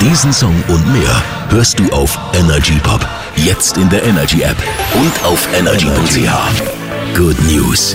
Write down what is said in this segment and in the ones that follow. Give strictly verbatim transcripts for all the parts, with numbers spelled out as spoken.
Diesen Song und mehr hörst du auf Energy Pop. Jetzt in der Energy App und auf energy punkt c h. Good News.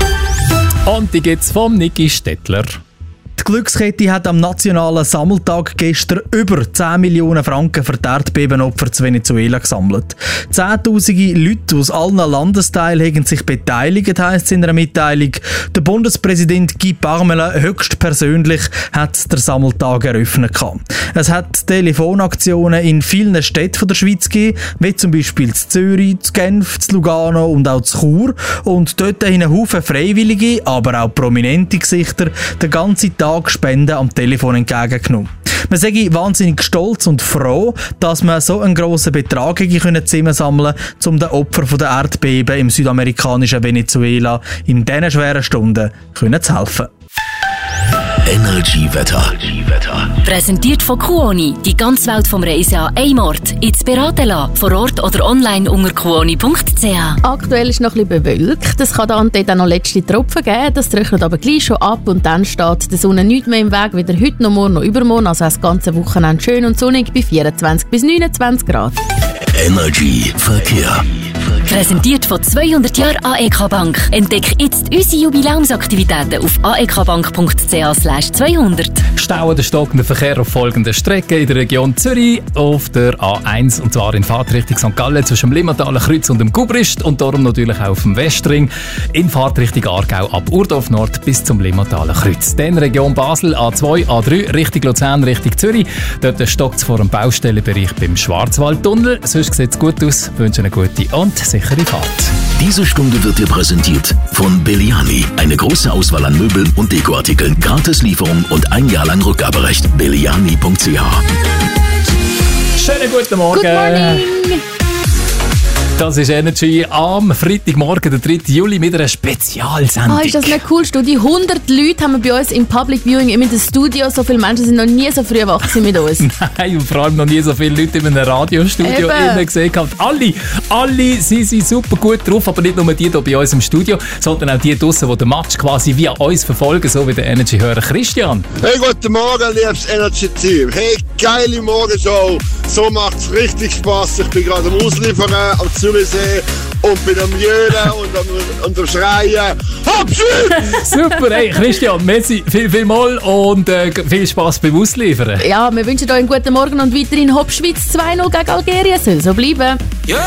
Und die gibt's vom Niki Stettler. Die Glückskette hat am nationalen Sammeltag gestern über zehn Millionen Franken für die Erdbebenopfer zu Venezuela gesammelt. Zehntausende Leute aus allen Landesteilen haben sich beteiligt, heisst es in einer Mitteilung. Der Bundespräsident Guy Parmelin höchstpersönlich hat den Sammeltag eröffnet. Es hat Telefonaktionen in vielen Städten der Schweiz gegeben, wie zum Beispiel in Zürich, in Genf, in Lugano und auch in Chur. Und dort haben einen Haufen Freiwillige, aber auch prominente Gesichter den ganzen Tag Spenden am Telefon entgegengenommen. Man sei wahnsinnig stolz und froh, dass man so einen grossen Betrag zusammensammeln konnte, um den Opfern der Erdbeben im südamerikanischen Venezuela in diesen schweren Stunden zu helfen. Energy Wetter. Präsentiert von Kuoni. Die ganze Welt vom Reisen an einem Ort. Jetzt beraten lassen. Vor Ort oder online unter kuoni punkt c h. Aktuell ist noch ein bisschen bewölkt. Es kann da und dort auch noch letzte Tropfen geben. Das trocknet aber gleich schon ab und dann steht der Sonne nicht mehr im Weg. Weder heute noch morgen noch übermorgen. Also das ganze Wochenende schön und sonnig bei vierundzwanzig bis neunundzwanzig Grad. Energy Verkehr. Präsentiert von zweihundert Jahren A E K Bank. Entdecke jetzt unsere Jubiläumsaktivitäten auf a e k bank punkt c h slash zweihundert. Stau oder stockender Verkehr auf folgenden Strecken in der Region Zürich auf der A eins, und zwar in Fahrtrichtung Sankt Gallen zwischen dem Limmataler Kreuz und dem Gubrist und darum natürlich auch auf dem Westring. In Fahrtrichtung Aargau ab Urdorf Nord bis zum Limmataler Kreuz. Dann Region Basel A zwei, A drei, Richtung Luzern, Richtung Zürich. Dort stockt es vor dem Baustellenbereich beim Schwarzwaldtunnel. Sonst sieht es gut aus. Ich wünsche eine gute und sichere Fahrt. Diese Stunde wird dir präsentiert von Belliani. Eine große Auswahl an Möbeln und Dekoartikeln, Gratislieferung und ein Jahr lang Rückgaberecht. belliani punkt c h. Schönen guten Morgen. Good morning. Das ist Energy am Freitagmorgen, der dritte Juli, mit einer Spezialsendung. Ah, ist das nicht cool? Die hundert Leute haben wir bei uns im Public Viewing in dem Studio. So viele Menschen sind noch nie so früh wach mit uns. Nein, und vor allem noch nie so viele Leute in einem Radiostudio innen gesehen haben. Alle, alle sie sind super gut drauf, aber nicht nur die hier bei uns im Studio, sondern auch die draussen, die den Match quasi via uns verfolgen, so wie der Energy-Hörer Christian. Hey, guten Morgen, liebes Energy-Team. Hey, geile Morgenshow. So macht's richtig Spass. Ich bin gerade am Ausliefern am Zürichsee und bin am Jöhlen und am, und am Schreien. Hab's! Super, hey Christian, merci viel, viel mal und äh, viel Spass beim Ausliefern. Ja, wir wünschen euch einen guten Morgen und weiterhin Hop Schweiz zwei null gegen Algerien. Soll so bleiben. Ja,